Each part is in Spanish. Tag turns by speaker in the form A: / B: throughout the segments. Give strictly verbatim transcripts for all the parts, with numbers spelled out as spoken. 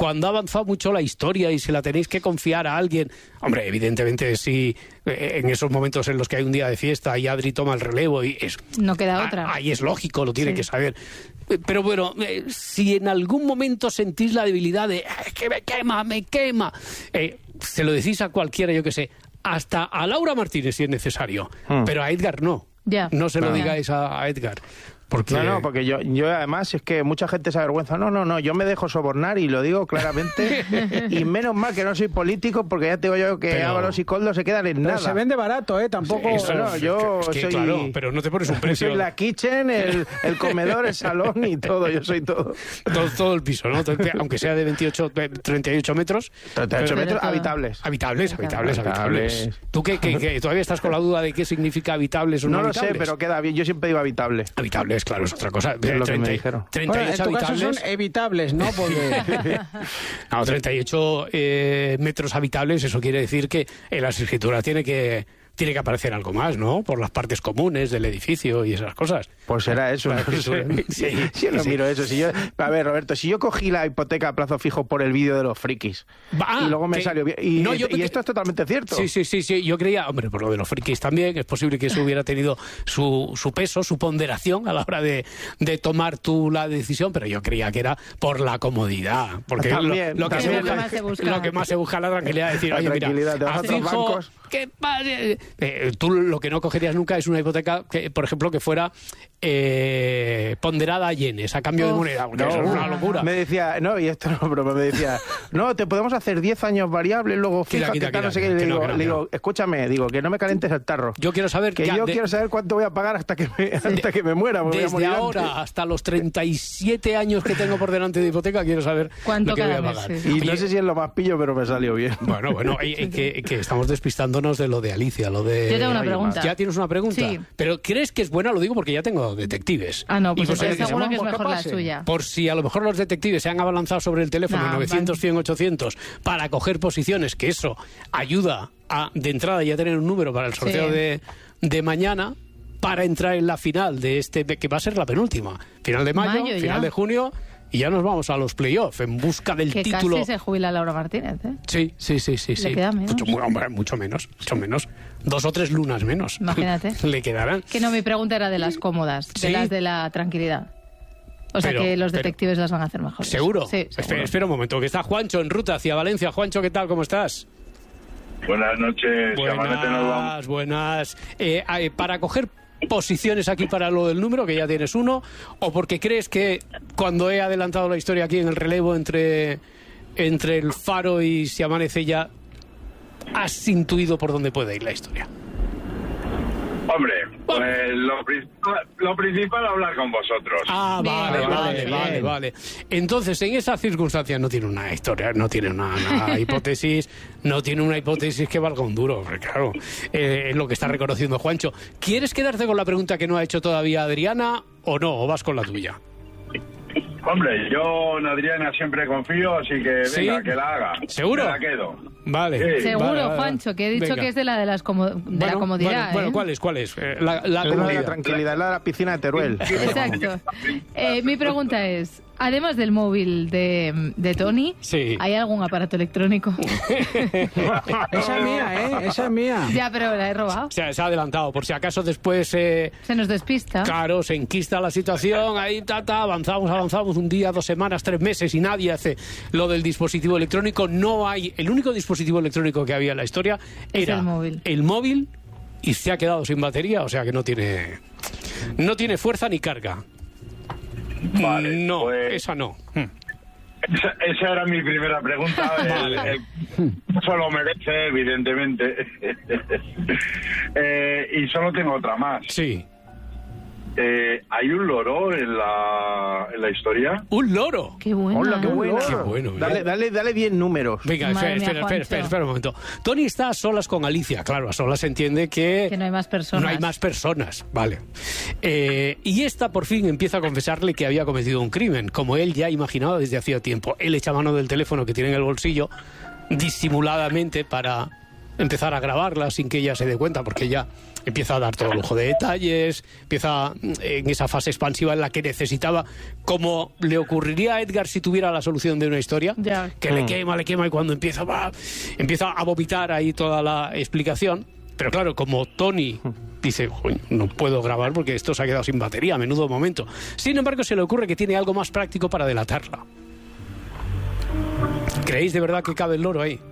A: cuando ha avanzado mucho la historia y se la tenéis que confiar a alguien, hombre, evidentemente sí, en esos momentos en los que hay un día de fiesta y Adri toma el relevo y es...
B: No queda otra.
A: Ahí es lógico, lo tiene
B: Sí.
A: que saber. Pero bueno, eh, si en algún momento sentís la debilidad de "Es que me quema, me quema", eh, se lo decís a cualquiera, yo que sé, hasta a Laura Martínez si es necesario,
C: Hmm.
A: pero a Edgar no.
B: Ya.
A: No se lo
C: Claro.
A: digáis a, a Edgar. Porque...
C: No, no, porque yo, yo además es que mucha gente se avergüenza. No, no, no, yo me dejo sobornar y lo digo claramente. Y menos mal que no soy político, porque ya te digo yo que
A: Pero-
C: Ábalos y Coldo se quedan en
D: Pero
C: nada.
D: se vende barato, ¿eh? Tampoco...
A: Sí, eso,
C: no, yo
A: es que, es que,
C: soy-
A: claro, pero no te pones un precio.
C: Soy la kitchen, el, el comedor, el salón y todo, yo soy todo.
A: todo, todo el piso, ¿no? Aunque sea de veintiocho, treinta y ocho metros.
C: treinta y ocho
A: pero-
C: metros
B: todo.
C: habitables.
A: Habitables, habitables, habitables.
C: Habitables.
A: ¿Tú qué, qué- qué- todavía estás con la duda de qué significa habitables o no
C: No lo sé,
A: habitables?
C: pero queda bien. Yo siempre digo habitable.
A: Habitables, claro, es otra cosa.
C: Es lo que me dijeron.
A: treinta y ocho
D: Bueno, en tu caso
A: habitables.
D: son evitables, ¿no? Porque...
A: No, treinta y ocho eh, metros habitables, eso quiere decir que en las escrituras tiene que tiene que aparecer algo más, ¿no? Por las partes comunes del edificio y esas cosas.
C: Pues será eso.
A: La
C: No sé.
A: escritura. Sí,
C: Si yo no
A: sí.
C: miro eso. Si yo, a ver, Roberto, si yo cogí la hipoteca a plazo fijo por el vídeo de los frikis
A: Ah,
C: y luego me
A: que-
C: salió bien. Y,
A: No, yo
C: y
A: pe-
C: esto es totalmente cierto.
A: Sí, sí, sí, sí, yo creía, hombre, por lo de los frikis también, es posible que eso hubiera tenido su, su peso, su ponderación a la hora de, de tomar tú la decisión, pero yo creía que era por la comodidad, porque
C: También,
A: lo, lo que
C: también.
A: se busca,
B: Lo que más se busca.
A: lo que más se busca es la tranquilidad de decir,
C: La
A: oye, mira,
C: tranquilidad, te vas a
A: haz
C: otros
A: fijo,
C: bancos.
A: que pare- eh, tú lo que no cogerías nunca es una hipoteca, que, por ejemplo, que fuera eh, ponderada a yenes, a cambio de
B: Uf.
A: moneda, porque
C: No,
A: eso es una
C: uh,
A: locura.
C: Me decía, no, y esto no, pero me decía, no, te podemos hacer diez años variables, luego
A: Quita,
C: fija,
A: quita,
C: que tal,
A: quita,
C: no sé qué.
A: que
C: Le
A: no,
C: digo,
A: que no,
C: le
A: que
C: digo, escúchame, digo, que no me calientes el tarro.
A: Yo quiero saber
C: que
A: ya
C: yo
A: de-
C: quiero saber cuánto voy a pagar hasta que me, hasta que me muera. porque voy a
A: Desde
C: morir
A: ahora
C: antes.
A: hasta los treinta y siete años que tengo por delante de hipoteca, quiero saber
B: ¿Cuánto
A: lo que voy a
B: cada mes?
A: pagar.
B: Sí.
C: Y
A: Oye,
C: no sé si es lo más pillo, pero me salió bien.
A: Bueno, bueno, y- y que, que estamos despistándonos de lo de Alicia, lo de...
B: Yo tengo una
C: Oye,
B: pregunta.
A: ¿Ya tienes una pregunta?
B: Sí.
A: ¿Pero crees que es buena? Lo digo porque ya tengo detectives.
B: Ah, no,
A: Y
B: pues
A: por si-
B: entonces seguro que es
D: llamamos,
B: mejor
D: que
B: la
D: pase.
B: suya.
A: Por si a lo mejor los detectives se han abalanzado sobre el teléfono
B: No,
A: novecientos, cien, ochocientos para coger posiciones, que eso ayuda a, de entrada, ya tener un número para el sorteo
B: Sí.
A: de, de mañana, para entrar en la final de este, que va a ser la penúltima. Final de mayo,
B: Mayo ya.
A: final de junio, y ya nos vamos a los playoffs en busca del
B: Que
A: título.
B: casi se jubila Laura Martínez, ¿eh?
A: Sí, sí, sí, sí. sí.
B: queda menos.
A: Mucho, mu- hombre, mucho menos, mucho menos. Dos o tres lunas menos.
B: Imagínate.
A: Le quedarán.
B: Que no, mi pregunta era de las cómodas, de
A: Sí.
B: las de la tranquilidad. O sea
A: Pero-
B: que los
A: pero-
B: detectives las van a hacer mejor.
A: ¿Seguro?
B: Sí,
A: Espera,
B: seguro.
A: espera un momento, que está Juancho en ruta hacia Valencia. Juancho, ¿qué tal? ¿Cómo estás?
E: Buenas noches, Sabanete, nos vamos.
A: Buenas, buenas. Eh, eh, para coger posiciones aquí para lo del número, que ya tienes uno, o porque crees que cuando he adelantado la historia aquí en el relevo entre, entre el Faro y Si Amanece Ya, has intuido por dónde puede ir la historia.
E: Hombre, pues lo principal, lo principal hablar con vosotros.
A: Ah,
B: Bien,
A: vale,
B: bien,
A: vale,
B: bien.
A: vale, vale. Entonces, en esas circunstancias no tiene una historia, no tiene una, una hipótesis, no tiene una hipótesis que valga un duro, porque claro, eh, es lo que está reconociendo Juancho. ¿Quieres quedarte con la pregunta que no ha hecho todavía Adriana o no? ¿O vas con la tuya?
E: Hombre, yo en Adriana siempre confío, así que
A: ¿Sí?
E: venga, que la haga.
A: ¿Seguro?
E: Me la quedo.
A: Vale.
E: Sí.
B: Seguro,
A: Vale, vale,
B: Juancho, que he dicho
A: venga.
B: que es de la de, las como- de la
A: Bueno,
B: comodidad.
A: Bueno, bueno,
B: ¿eh?
A: ¿cuál es? ¿Cuál es? Eh, la, la
C: Es la de la
A: comodidad.
C: tranquilidad, es la de la piscina de Teruel.
B: Exacto. Eh, mi pregunta es, además del móvil de, de Tony,
A: Sí.
B: ¿hay algún aparato electrónico?
D: Esa es mía, ¿eh? Esa es mía.
B: Ya, pero la he robado.
A: Se, ha- se ha adelantado, por si acaso después... Eh,
B: Se nos despista.
A: Claro, se enquista la situación, ahí ta, ta, avanzamos, avanzamos un día, dos semanas, tres meses y nadie hace lo del dispositivo electrónico. No hay, el único dispositivo electrónico que había en la historia
B: Es
A: era
B: el móvil.
A: el móvil y se ha quedado sin batería, o sea que no tiene, no tiene fuerza ni carga.
E: Vale,
A: no,
E: pues-
A: esa no. Hmm.
E: Esa, esa era mi primera pregunta. El, el- eso lo merece, evidentemente. Eh, y solo tengo otra más.
A: Sí.
E: Eh, ¿Hay un loro en la, en la historia?
A: Un loro.
B: Qué bueno.
C: Hola, qué bueno.
A: Qué bueno,
C: Dale,
A: ¿eh?
C: dale, dale diez números.
A: Venga,
B: Madre
A: espera,
B: mía,
A: espera, espera,
B: Juancho.
A: espera, espera un momento. Tony está a solas con Alicia, claro, a solas entiende que...
B: Que no hay más personas.
A: No hay más personas, vale. Eh, y esta por fin empieza a confesarle que había cometido un crimen, como él ya imaginaba desde hacía tiempo. Él echa mano del teléfono que tiene en el bolsillo, disimuladamente, para empezar a grabarla sin que ella se dé cuenta, porque ella empieza a dar todo lujo de detalles, empieza en esa fase expansiva en la que necesitaba, como le ocurriría a Edgar si tuviera la solución de una historia,
B: Ya.
A: que le quema, le quema y cuando empieza, va, empieza a vomitar ahí toda la explicación. Pero claro, como Tony dice, no puedo grabar porque esto se ha quedado sin batería, a menudo momento. Sin embargo, se le ocurre que tiene algo más práctico para delatarla. ¿Creéis de verdad que cabe el loro ahí?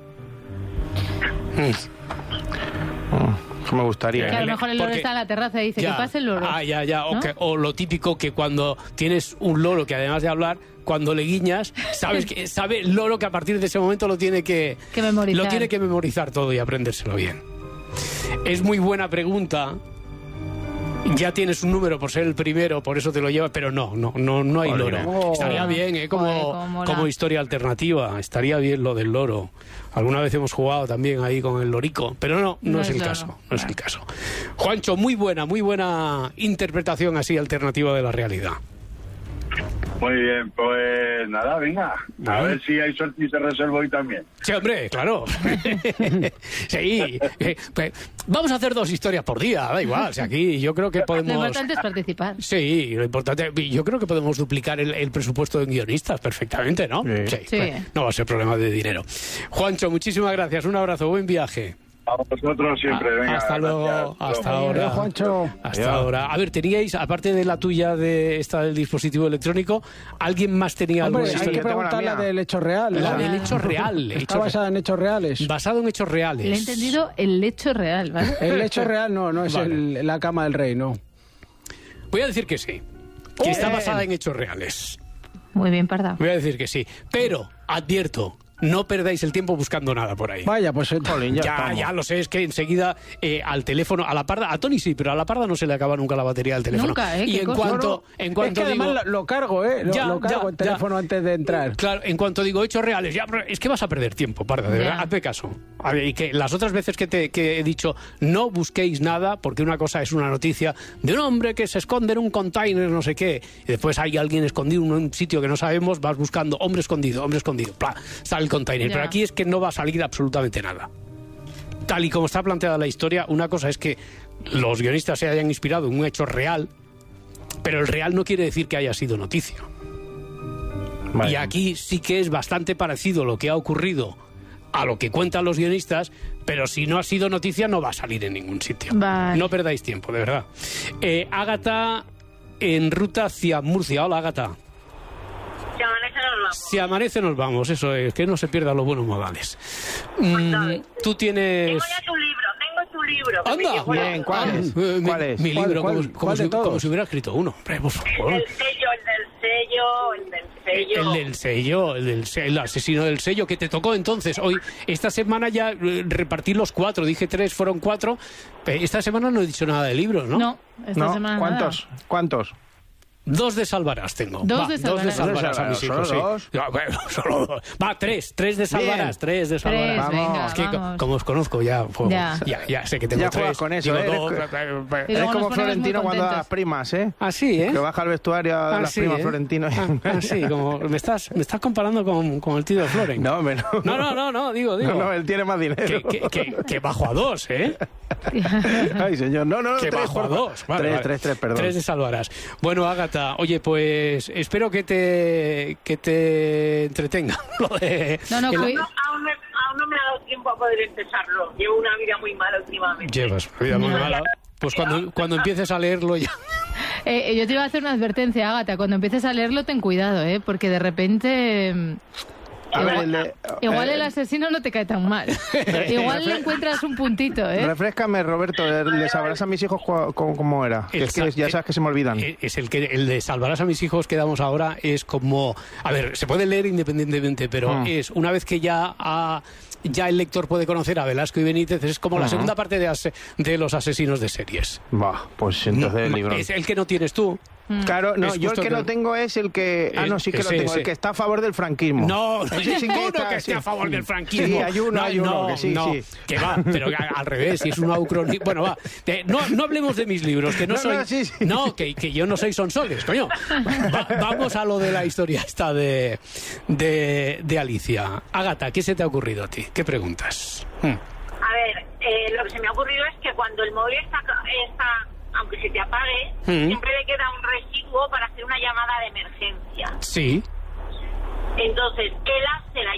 C: Mm, me gustaría.
B: Que a lo
C: ¿eh?
B: mejor el loro
A: Porque-
B: está en la terraza y dice
A: Ya.
B: que pase el loro.
A: Ah, ya, ya. O,
B: ¿No?
A: que- o lo típico que cuando tienes un loro que además de hablar, cuando le guiñas, sabes que sabe el loro que a partir de ese momento lo tiene que,
B: Que memorizar.
A: lo tiene que memorizar todo y aprendérselo bien. Es muy buena pregunta. Ya tienes un número por ser el primero, por eso te lo llevas, pero no, no, no, no hay
C: Joder.
A: loro.
D: Oh.
A: Estaría bien, ¿eh? Como,
B: Joder, cómo mola.
A: como historia alternativa, estaría bien lo del loro. Alguna vez hemos jugado también ahí con el lorico, pero no, no,
B: No
A: es
B: es
A: el
B: loro.
A: caso, no es el caso. Juancho, muy buena, muy buena interpretación así alternativa de la realidad.
E: Muy bien, pues nada, venga. A
A: Vale.
E: ver si hay suerte y se resuelve hoy también.
A: Sí, hombre, claro. Sí. eh, pues, vamos a hacer dos historias por día, da igual. Si aquí yo creo que
B: Lo
A: podemos...
B: importante es participar.
A: Sí, lo importante, yo creo que podemos duplicar el, el presupuesto de guionistas perfectamente, ¿no?
C: Sí.
B: Sí.
A: pues, no va a ser problema de dinero. Juancho, muchísimas gracias, un abrazo, buen viaje.
E: A vosotros siempre,
A: Ah,
E: venga.
A: hasta luego,
E: gracias.
A: hasta
E: Luego.
A: ahora.
D: Adiós, Juancho.
A: Hasta
C: Adiós.
A: ahora. A ver, teníais, aparte de la tuya de esta del dispositivo electrónico, ¿alguien más tenía algo
D: Hombre,
A: de
D: hay
C: sí,
D: que
C: yo tengo la
D: preguntar la
C: mía.
D: del hecho real.
A: La
D: ¿no?
A: del hecho real.
D: Está
A: hecho
D: basada en hechos reales.
A: basado en hechos reales.
B: Le he entendido el hecho real, ¿vale?
D: El hecho real no, no es
A: Vale.
D: el- la cama del rey, no.
A: Voy a decir que sí. Que está basada en hechos reales.
B: Muy bien, Parda.
A: Voy a decir que sí. Pero, advierto, no perdáis el tiempo buscando nada por ahí.
D: Vaya, pues eh,
C: Jolín, ya
A: Ya,
C: estamos.
A: ya lo sé, es que enseguida eh, al teléfono, a la parda, a Tony sí, pero a la parda no se le acaba nunca la batería del teléfono.
B: Nunca, ¿eh?
A: Y
B: Qué
A: en
B: cosa.
A: cuanto,
D: no, no.
A: en
D: es
A: cuanto
D: que además
A: digo,
D: lo, lo cargo, ¿eh? Lo,
A: Ya,
D: lo cargo
A: ya,
D: el teléfono
A: ya.
D: antes de entrar.
A: claro, en cuanto digo hechos reales, ya, pero es que vas a perder tiempo, parda, de
B: Ya.
A: verdad, hazme caso. A ver, y que las otras veces que, te, que he dicho, no busquéis nada, porque una cosa es una noticia de un hombre que se esconde en un container, no sé qué, y después hay alguien escondido en un sitio que no sabemos, vas buscando hombre escondido, hombre escondido, ¡pla! Sale el container.
B: Ya.
A: Pero aquí es que no va a salir absolutamente nada. Tal y como está planteada la historia, una cosa es que los guionistas se hayan inspirado en un hecho real, pero el real no quiere decir que haya sido noticia.
C: Vale.
A: Y aquí sí que es bastante parecido lo que ha ocurrido a lo que cuentan los guionistas, pero si no ha sido noticia no va a salir en ningún sitio.
B: Vale.
A: No perdáis tiempo, de verdad. Eh, Ágata en ruta hacia Murcia. Hola, Ágata.
F: Si amanece nos vamos.
A: Si amanece nos vamos, eso es, que no se pierdan los buenos modales. Mm, tú tienes...
F: Tengo ya tu libro, tengo tu libro. que me
A: ¡Anda!
F: llegó la-
C: Bien, ¿cuál es?
A: Eh, mi-
C: ¿Cuál es?
A: Mi
D: ¿Cuál,
A: libro,
D: cuál,
A: como, como
D: cuál de
A: si, como
D: todos?
A: si hubiera escrito uno. Hombre, por favor.
F: El sello, el del sello, el del sello.
A: El del sello, el del se- el asesino del sello que te tocó entonces. Hoy, esta semana ya eh, repartí los cuatro, dije tres, fueron cuatro. Eh, Esta semana no he dicho nada de libros, ¿no?
B: No, esta
C: ¿No?
B: semana
C: ¿Cuántos? ¿Cuántos?
A: Dos de Salvarás tengo.
B: Dos
A: Va,
B: de
A: dos de
B: Salvarás.
A: Salvarás a mis
C: ¿Solo
A: hijos, sí.
C: dos?
A: Ya, bueno, solo dos. Va, tres, tres de Salvarás,
C: Bien.
A: tres de
B: Tres,
A: Salvarás.
B: venga,
A: Es que co-
B: vamos.
A: como os conozco ya, pues,
B: Ya.
A: ya. ya, sé que tengo
C: Ya
A: tres.
C: juegas con eso,
A: digo
C: ¿eh?
A: dos,
C: Eres-
A: eh, eh,
B: Y
C: Eres
B: luego
C: como
B: nos ponemos
C: Florentino
B: muy
C: cuando da
B: contentos.
C: las primas, ¿eh?
A: Así, ¿eh?
C: Que baja al vestuario a dar las
A: Así,
C: primas
A: ¿eh?
C: Florentino.
A: Ah, Así, como me estás, me estás comparando con, con el tío de Floren.
C: No, hombre, no.
A: No, no, no, no, digo, digo.
C: No, no, él tiene más dinero.
A: que, que, que, que bajo a dos, ¿eh?
C: Ay, señor. No, no, no.
A: Que
C: tres,
A: bajo a
C: por favor.
A: dos. Vale,
C: tres,
A: vale.
C: tres, tres, perdón.
A: Tres de Salvarás. Bueno, Ágata, oye, pues espero que te, que te entretenga. Lo de,
B: No, no,
A: el-
B: que-
F: No, aún, me- aún no me ha dado tiempo a poder empezarlo. Llevo una vida muy mala últimamente.
A: Llevas vida muy
B: Ya.
A: mala. Pues cuando, cuando empieces a leerlo ya.
B: Eh, yo te iba a hacer una advertencia, Ágata. Cuando empieces a leerlo, ten cuidado, ¿eh? Porque de repente... mm,
C: A ver,
B: igual,
C: el de-
B: igual
C: eh,
B: el asesino no te cae tan mal. Igual le encuentras un puntito, ¿eh?
C: Refrescame, Roberto. ¿Les sabrás a mis hijos cua- cómo, cómo era? Que es que
A: El-
C: ya sabes que se me olvidan.
A: Eh, Es el que el de Salvarás a mis hijos que damos ahora es como, a ver, se puede leer independientemente, pero
C: Mm.
A: es una vez que ya ha- ya el lector puede conocer a Velasco y Benítez, es como la
C: Ujú.
A: segunda parte de, ase- de los asesinos de series.
C: Va, pues entonces el libro.
A: Es el que no tienes tú.
C: Claro, no,
A: Es
C: yo el
A: justo
C: que
A: que-
C: no tengo es el que... Ah,
A: Es-
C: no, sí que lo
A: ese,
C: tengo.
A: ese.
C: El que está a favor del franquismo.
A: No, no hay
C: Ese sí que
A: ninguno
C: está,
A: que esté
C: sí.
A: a favor del franquismo.
C: Sí, hay uno,
A: no,
C: hay uno
A: no,
C: que sí,
A: no,
C: sí.
A: que va, pero que a- al revés, si es un ucronismo. Bueno, va, de- no, no hablemos de mis libros, que no,
C: No,
A: soy.
C: no, sí, sí.
A: No, que, que yo no soy Sonsoles, coño. Va- vamos a lo de la historia esta de, de, de Alicia. Ágata, ¿qué se te ha ocurrido a ti? ¿Qué preguntas? Hmm.
F: A ver, eh, lo que se me ha ocurrido es que cuando cuando el móvil está, está aunque se te apague,
A: Mm.
F: siempre le queda un residuo para hacer una llamada de emergencia.
A: Sí.
F: Entonces, él hace la